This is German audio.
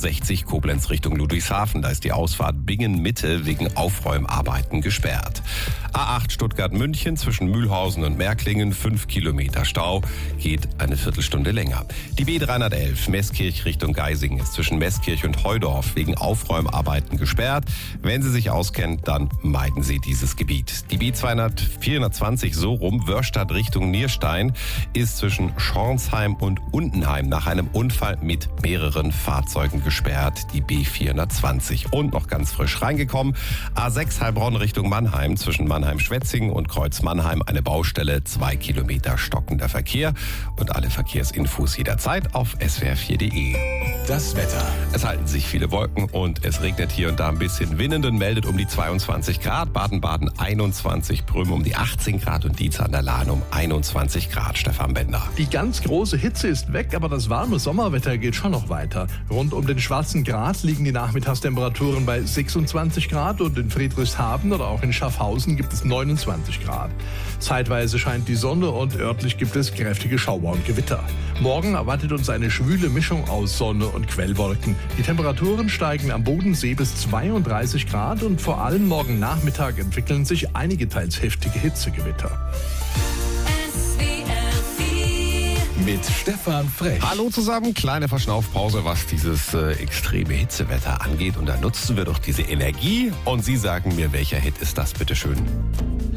A60 Koblenz Richtung Ludwigshafen. Da ist die Ausfahrt Bingen-Mitte wegen Aufräumarbeiten gesperrt. A8 Stuttgart-München zwischen Mühlhausen und Märklingen, 5 Kilometer Stau, geht eine Viertelstunde länger. Die B311 Meßkirch Richtung Geisingen ist zwischen Meßkirch und Heudorf wegen Aufräumarbeiten gesperrt. Wenn Sie sich auskennen, dann meiden Sie dieses Gebiet. Die B420 so rum, Wörstadt Richtung Nierstein, ist zwischen Schornsheim und Untenheim nach einem Unfall mit mehreren Fahrzeugen gesperrt. Die B420. Und noch ganz frisch reingekommen, A6 Heilbronn Richtung Mannheim zwischen Mannheim-Schwetzingen und Kreuz Mannheim eine Baustelle, 2 Kilometer stockender Verkehr. Und alle Verkehrsinfos jederzeit auf swr4.de. Das Wetter. Es halten sich viele Wolken und es regnet hier und da ein bisschen. Winnenden meldet um die 22 Grad, Baden-Baden 21, Prüm um die 18 Grad und Dietz an der Lahn um 21 Grad. Stefan Bender. Die ganz große Hitze ist weg, aber das warme Sommerwetter geht schon noch weiter. Rund um den Schwarzen Grat liegen die Nachmittagstemperaturen bei 26 Grad und in Friedrichshafen oder auch in Schaffhausen gibt es 29 Grad. Zeitweise scheint die Sonne und örtlich gibt es kräftige Schauer und Gewitter. Morgen erwartet uns eine schwüle Mischung aus Sonne und Quellwolken. Die Temperaturen steigen am Bodensee bis 32 Grad und vor allem morgen Nachmittag entwickeln sich einige teils heftige Hitzegewitter. Mit Stefan Frech. Hallo zusammen, kleine Verschnaufpause, was dieses extreme Hitzewetter angeht. Und da nutzen wir doch diese Energie. Und Sie sagen mir, welcher Hit ist das, bitteschön?